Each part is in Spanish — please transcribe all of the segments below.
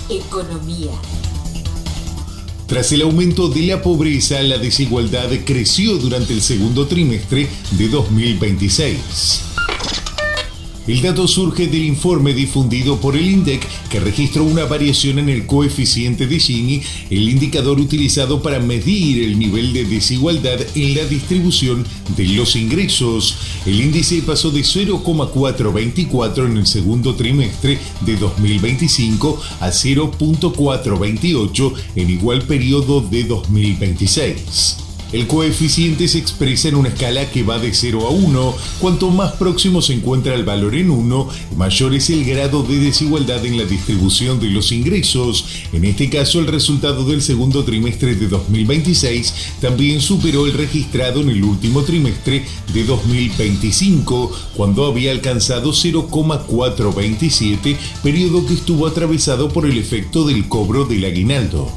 Economía. Tras el aumento de la pobreza, la desigualdad creció durante el segundo trimestre de 2026. El dato surge del informe difundido por el INDEC, que registró una variación en el coeficiente de Gini, el indicador utilizado para medir el nivel de desigualdad en la distribución de los ingresos. El índice pasó de 0,424 en el segundo trimestre de 2025 a 0,428 en igual periodo de 2026. El coeficiente se expresa en una escala que va de 0 a 1. Cuanto más próximo se encuentra el valor en 1, mayor es el grado de desigualdad en la distribución de los ingresos. En este caso, el resultado del segundo trimestre de 2026 también superó el registrado en el último trimestre de 2025, cuando había alcanzado 0,427, periodo que estuvo atravesado por el efecto del cobro del aguinaldo.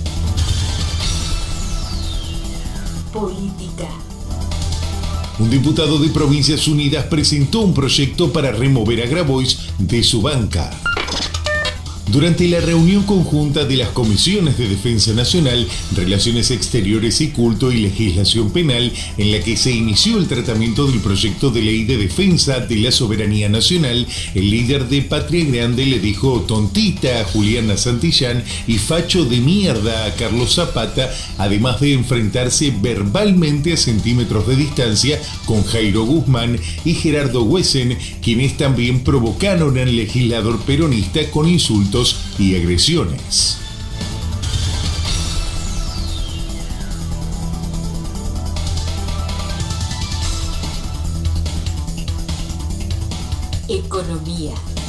Política. Un diputado de Provincias Unidas presentó un proyecto para remover a Grabois de su banca. Durante la reunión conjunta de las Comisiones de Defensa Nacional, Relaciones Exteriores y Culto y Legislación Penal, en la que se inició el tratamiento del proyecto de ley de defensa de la soberanía nacional, el líder de Patria Grande le dijo tontita a Juliana Santillán y facho de mierda a Carlos Zapata, además de enfrentarse verbalmente a centímetros de distancia con Jairo Guzmán y Gerardo Wesen, quienes también provocaron al legislador peronista con insultos y agresiones. Economía.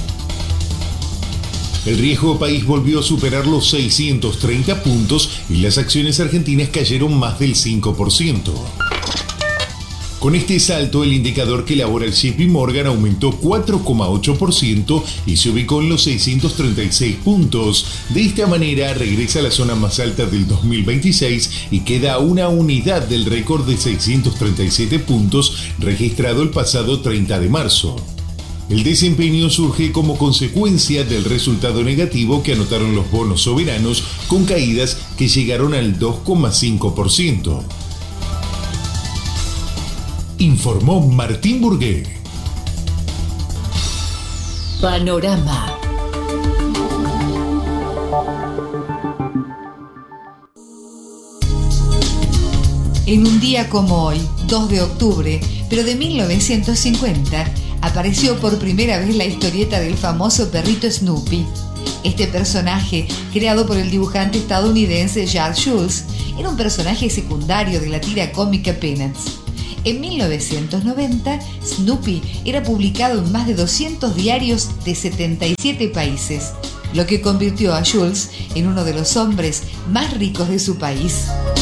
El riesgo país volvió a superar los 630 puntos y las acciones argentinas cayeron más del 5%. Con este salto, el indicador que elabora el JP Morgan aumentó 4,8% y se ubicó en los 636 puntos. De esta manera, regresa a la zona más alta del 2026 y queda a una unidad del récord de 637 puntos registrado el pasado 30 de marzo. El desempeño surge como consecuencia del resultado negativo que anotaron los bonos soberanos, con caídas que llegaron al 2,5%. Informó Martín Burgué. Panorama. En un día como hoy, 2 de octubre, pero de 1950, apareció por primera vez la historieta del famoso perrito Snoopy. Este personaje, creado por el dibujante estadounidense Charles Schulz, era un personaje secundario de la tira cómica Peanuts. En 1990, Snoopy era publicado en más de 200 diarios de 77 países, lo que convirtió a Schulz en uno de los hombres más ricos de su país.